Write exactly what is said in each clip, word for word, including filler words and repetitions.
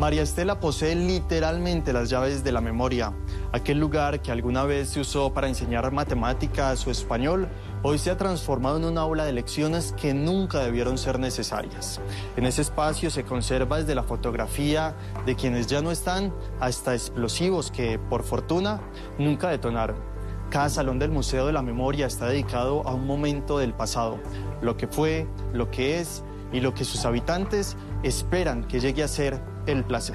María Estela posee literalmente las llaves de la memoria. Aquel lugar que alguna vez se usó para enseñar matemáticas o español, hoy se ha transformado en un aula de lecciones que nunca debieron ser necesarias. En ese espacio se conserva desde la fotografía de quienes ya no están hasta explosivos que, por fortuna, nunca detonaron. Cada salón del Museo de la Memoria está dedicado a un momento del pasado, lo que fue, lo que es y lo que sus habitantes esperan que llegue a ser el placer.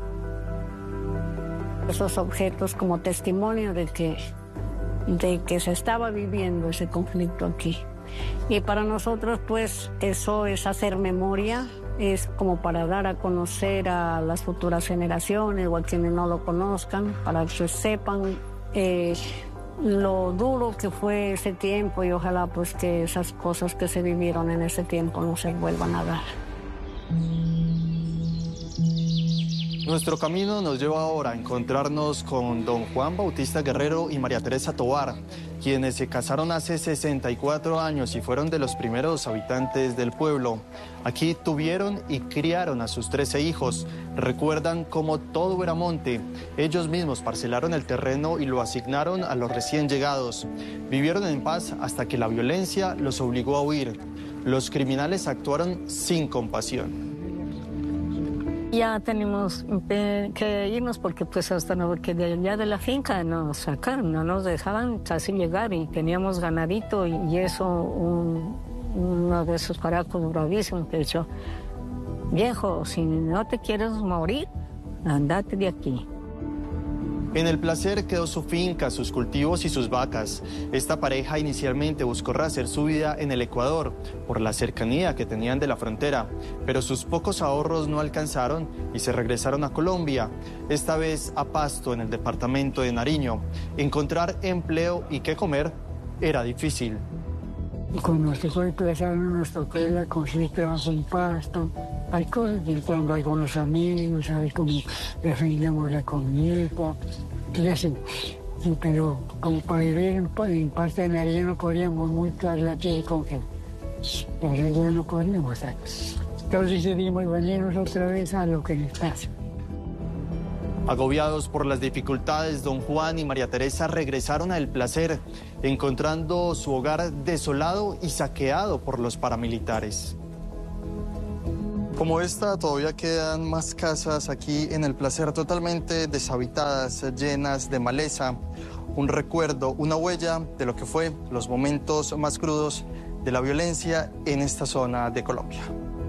Esos objetos como testimonio de que, de que se estaba viviendo ese conflicto aquí. Y para nosotros, pues, eso es hacer memoria, es como para dar a conocer a las futuras generaciones o a quienes no lo conozcan, para que sepan eh, lo duro que fue ese tiempo y ojalá pues que esas cosas que se vivieron en ese tiempo no se vuelvan a dar. Nuestro camino nos lleva ahora a encontrarnos con don Juan Bautista Guerrero y María Teresa Tovar, quienes se casaron hace sesenta y cuatro años y fueron de los primeros habitantes del pueblo. Aquí tuvieron y criaron a sus trece hijos. Recuerdan cómo todo era monte. Ellos mismos parcelaron el terreno y lo asignaron a los recién llegados. Vivieron en paz hasta que la violencia los obligó a huir. Los criminales actuaron sin compasión. Ya tenemos que irnos porque pues hasta no, porque de allá de la finca nos sacaron, no nos dejaban casi llegar y teníamos ganadito y, y eso, un, uno de esos paracos bravísimos que dijo, viejo, si no te quieres morir, andate de aquí. En el placer quedó su finca, sus cultivos y sus vacas. Esta pareja inicialmente buscó rehacer su vida en el Ecuador por la cercanía que tenían de la frontera, pero sus pocos ahorros no alcanzaron y se regresaron a Colombia, esta vez a Pasto, en el departamento de Nariño. Encontrar empleo y qué comer era difícil. Cuando se fue empezaron nos tocó la cosita en Pasto. Hay cosas que cuando hay con los amigos, hay como defendemos la comida, y así. Sí, pero como para vivir en, en parte de Nariño no podíamos muy claro aquí con que pero ya no podíamos. Entonces decidimos venirnos otra vez a lo que nos pasa. Agobiados por las dificultades, don Juan y María Teresa regresaron a El Placer, encontrando su hogar desolado y saqueado por los paramilitares. Como esta, todavía quedan más casas aquí en El Placer totalmente deshabitadas, llenas de maleza. Un recuerdo, una huella de lo que fue los momentos más crudos de la violencia en esta zona de Colombia.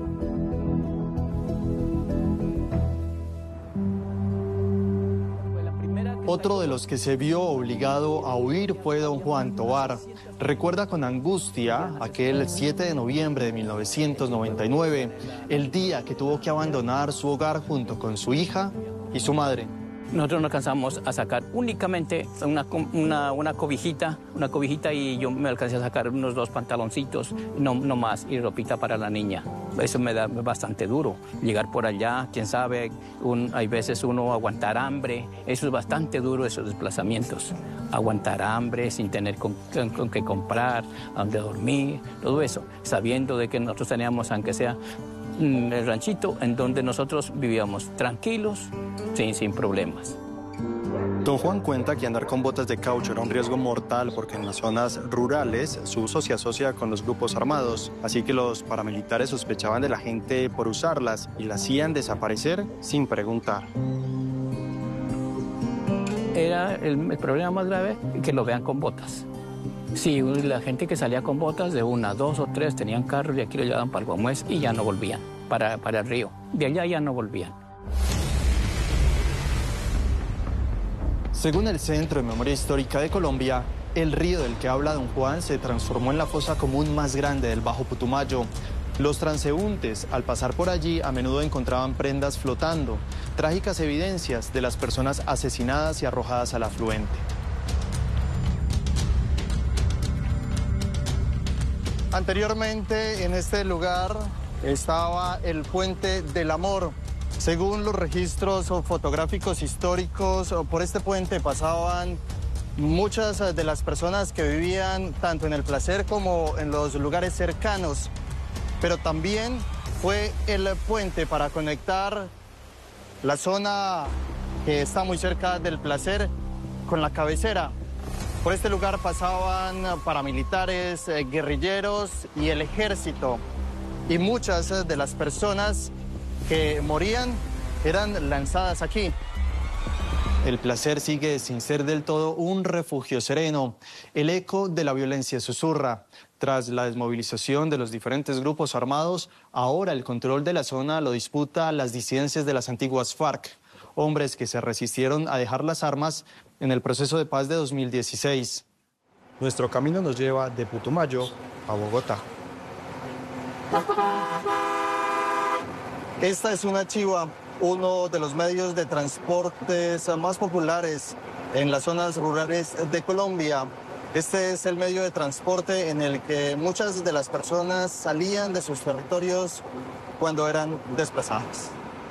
Otro de los que se vio obligado a huir fue don Juan Tovar. Recuerda con angustia aquel siete de noviembre de mil novecientos noventa y nueve, el día que tuvo que abandonar su hogar junto con su hija y su madre. Nosotros nos alcanzamos a sacar únicamente una, una, una cobijita, una cobijita y yo me alcancé a sacar unos dos pantaloncitos, no, no más, y ropita para la niña. Eso me da bastante duro, llegar por allá, quién sabe, un, hay veces uno aguantar hambre, eso es bastante duro, esos desplazamientos. Aguantar hambre sin tener con, con, con qué comprar, dónde dormir, todo eso, sabiendo de que nosotros teníamos, aunque sea el ranchito en donde nosotros vivíamos tranquilos, sin, sin problemas. Don Juan cuenta que andar con botas de caucho era un riesgo mortal porque en las zonas rurales su uso se asocia con los grupos armados, así que los paramilitares sospechaban de la gente por usarlas y la hacían desaparecer sin preguntar. Era el, el problema más grave que lo vean con botas. Sí, la gente que salía con botas de una, dos o tres tenían carros y aquí lo llevaban para el Guamués y ya no volvían, para, para el río. De allá ya no volvían. Según el Centro de Memoria Histórica de Colombia, el río del que habla don Juan se transformó en la fosa común más grande del Bajo Putumayo. Los transeúntes, al pasar por allí, a menudo encontraban prendas flotando, trágicas evidencias de las personas asesinadas y arrojadas al afluente. Anteriormente, en este lugar estaba el Puente del Amor. Según los registros fotográficos históricos, por este puente pasaban muchas de las personas que vivían tanto en El Placer como en los lugares cercanos. Pero también fue el puente para conectar la zona que está muy cerca del Placer con la cabecera. Por este lugar pasaban paramilitares, eh, guerrilleros y el ejército. Y muchas de las personas que morían eran lanzadas aquí. El Placer sigue sin ser del todo un refugio sereno. El eco de la violencia susurra. Tras la desmovilización de los diferentes grupos armados, ahora el control de la zona lo disputa las disidencias de las antiguas FARC, hombres que se resistieron a dejar las armas en el proceso de paz de dos mil dieciséis. Nuestro camino nos lleva de Putumayo a Bogotá. Esta es una chiva, uno de los medios de transportes más populares en las zonas rurales de Colombia. Este es el medio de transporte en el que muchas de las personas salían de sus territorios cuando eran desplazadas.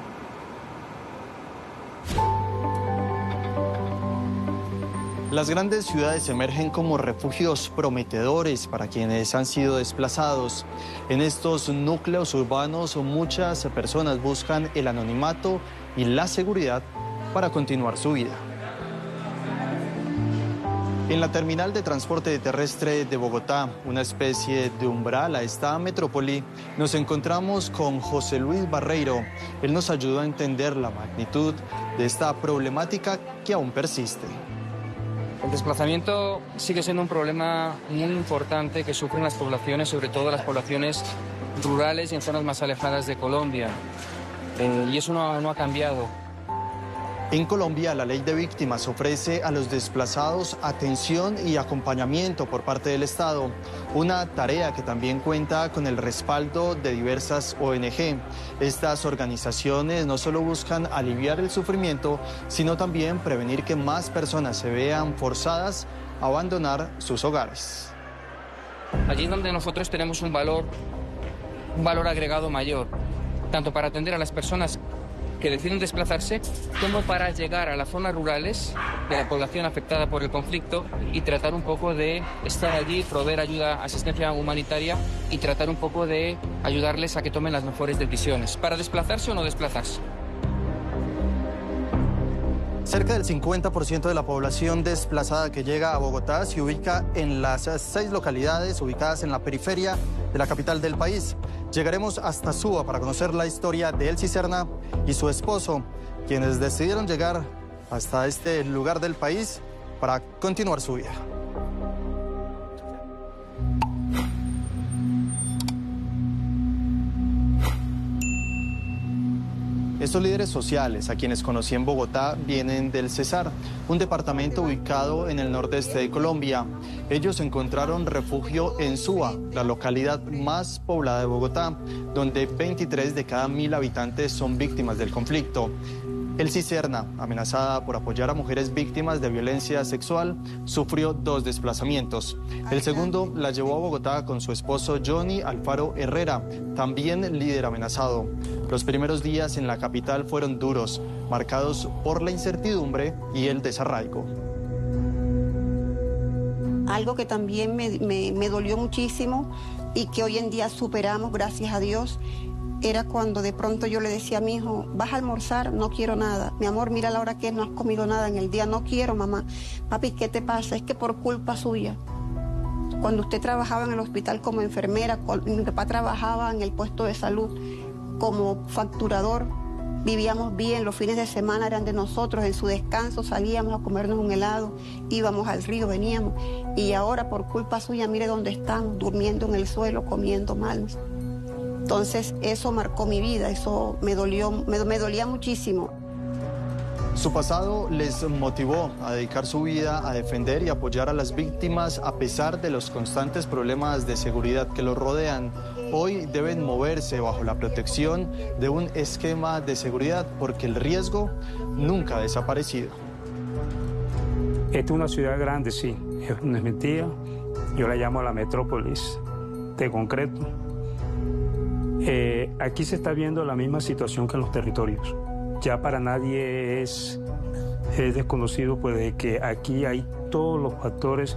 Las grandes ciudades emergen como refugios prometedores para quienes han sido desplazados. En estos núcleos urbanos muchas personas buscan el anonimato y la seguridad para continuar su vida. En la terminal de transporte terrestre de Bogotá, una especie de umbral a esta metrópoli, nos encontramos con José Luis Barreiro. Él nos ayudó a entender la magnitud de esta problemática que aún persiste. El desplazamiento sigue siendo un problema muy importante que sufren las poblaciones, sobre todo las poblaciones rurales y en zonas más alejadas de Colombia. Eh, y eso no, no ha cambiado. En Colombia, la ley de víctimas ofrece a los desplazados atención y acompañamiento por parte del Estado, una tarea que también cuenta con el respaldo de diversas O N G. Estas organizaciones no solo buscan aliviar el sufrimiento, sino también prevenir que más personas se vean forzadas a abandonar sus hogares. Allí es donde nosotros tenemos un valor, un valor agregado mayor, tanto para atender a las personas que deciden desplazarse, como para llegar a las zonas rurales de la población afectada por el conflicto y tratar un poco de estar allí, proveer ayuda, asistencia humanitaria y tratar un poco de ayudarles a que tomen las mejores decisiones, para desplazarse o no desplazarse. Cerca del cincuenta por ciento de la población desplazada que llega a Bogotá se ubica en las seis localidades ubicadas en la periferia de la capital del país. Llegaremos hasta Suba para conocer la historia de Elsie Serna y su esposo, quienes decidieron llegar hasta este lugar del país para continuar su vida. Estos líderes sociales, a quienes conocí en Bogotá, vienen del Cesar, un departamento ubicado en el nordeste de Colombia. Ellos encontraron refugio en Suba, la localidad más poblada de Bogotá, donde veintitrés de cada mil habitantes son víctimas del conflicto. Elsie Serna, amenazada por apoyar a mujeres víctimas de violencia sexual, sufrió dos desplazamientos. El segundo la llevó a Bogotá con su esposo Johnny Alfaro Herrera, también líder amenazado. Los primeros días en la capital fueron duros, marcados por la incertidumbre y el desarraigo. Algo que también me, me, me dolió muchísimo y que hoy en día superamos, gracias a Dios, era cuando de pronto yo le decía a mi hijo, vas a almorzar, no quiero nada. Mi amor, mira la hora que es, no has comido nada en el día, no quiero, mamá. Papi, ¿qué te pasa? Es que por culpa suya. Cuando usted trabajaba en el hospital como enfermera, mi papá trabajaba en el puesto de salud como facturador, vivíamos bien, los fines de semana eran de nosotros, en su descanso salíamos a comernos un helado, íbamos al río, veníamos. Y ahora por culpa suya, mire dónde estamos, durmiendo en el suelo, comiendo mal. Entonces eso marcó mi vida, eso me dolió, me, me dolía muchísimo. Su pasado les motivó a dedicar su vida a defender y apoyar a las víctimas a pesar de los constantes problemas de seguridad que los rodean. Hoy deben moverse bajo la protección de un esquema de seguridad porque el riesgo nunca ha desaparecido. Esta es una ciudad grande, sí, no es mentira. Yo la llamo la metrópolis de concreto. Eh, aquí se está viendo la misma situación que en los territorios. Ya para nadie es, es desconocido pues, de que aquí hay todos los factores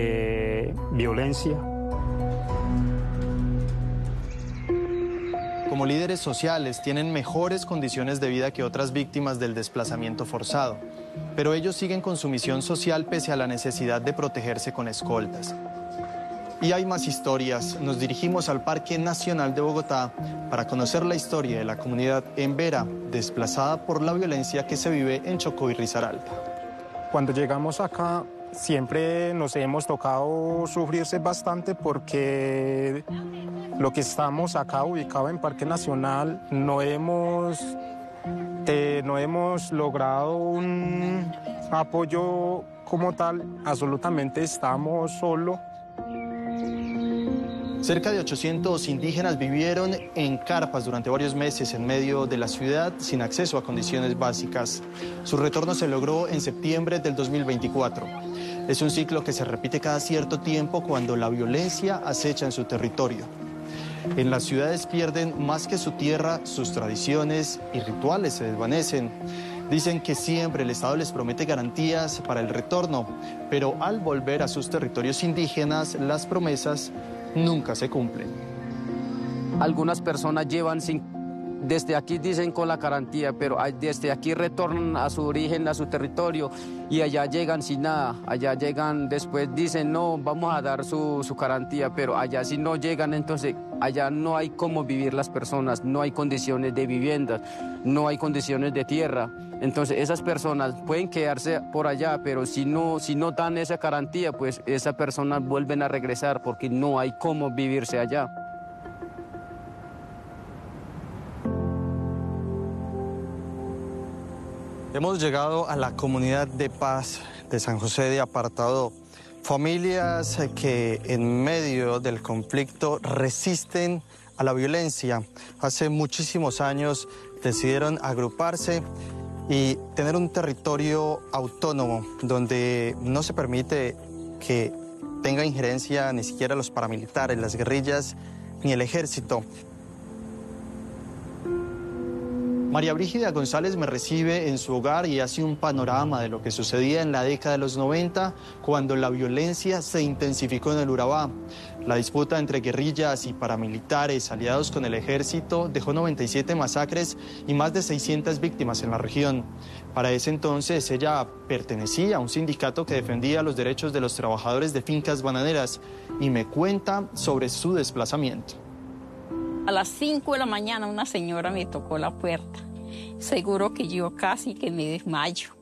de violencia. como líderes sociales tienen mejores condiciones de vida que otras víctimas del desplazamiento forzado, pero ellos siguen con su misión social pese a la necesidad de protegerse con escoltas. Y hay más historias. Nos dirigimos al Parque Nacional de Bogotá para conocer la historia de la comunidad embera, desplazada por la violencia que se vive en Chocó y Risaralda. Cuando llegamos acá, siempre nos hemos tocado sufrirse bastante porque lo que estamos acá ubicados en Parque Nacional no hemos, eh, no hemos logrado un apoyo como tal, absolutamente estamos solos. Cerca de ochocientos indígenas vivieron en carpas durante varios meses en medio de la ciudad sin acceso a condiciones básicas. Su retorno se logró en septiembre del dos mil veinticuatro. Es un ciclo que se repite cada cierto tiempo cuando la violencia acecha en su territorio. En las ciudades pierden más que su tierra, sus tradiciones y rituales se desvanecen. Dicen que siempre el Estado les promete garantías para el retorno, pero al volver a sus territorios indígenas, las promesas nunca se cumplen. Algunas personas llevan sin, desde aquí dicen con la garantía, pero desde aquí retornan a su origen, a su territorio, y allá llegan sin nada. Allá llegan, después dicen, no, vamos a dar su, su garantía, pero allá si no llegan, entonces allá no hay cómo vivir las personas, no hay condiciones de vivienda, no hay condiciones de tierra. Entonces esas personas pueden quedarse por allá, pero si no, si no dan esa garantía, pues esas personas vuelven a regresar porque no hay cómo vivirse allá. Hemos llegado a la comunidad de paz de San José de Apartadó. Familias que en medio del conflicto resisten a la violencia. Hace muchísimos años decidieron agruparse y tener un territorio autónomo donde no se permite que tenga injerencia ni siquiera los paramilitares, las guerrillas ni el ejército. María Brígida González me recibe en su hogar y hace un panorama de lo que sucedía en la década de los noventa, cuando la violencia se intensificó en el Urabá. La disputa entre guerrillas y paramilitares aliados con el ejército dejó noventa y siete masacres y más de seiscientas víctimas en la región. Para ese entonces ella pertenecía a un sindicato que defendía los derechos de los trabajadores de fincas bananeras y me cuenta sobre su desplazamiento. A las cinco de la mañana una señora me tocó la puerta. Seguro que yo casi que me desmayo.